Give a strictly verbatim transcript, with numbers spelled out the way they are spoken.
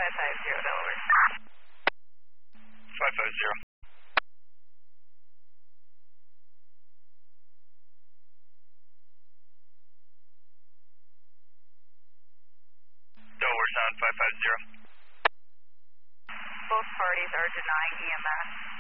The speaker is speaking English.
five five zero, Delaware. five five zero. Delaware Sound five five zero. Both parties are denying E M S.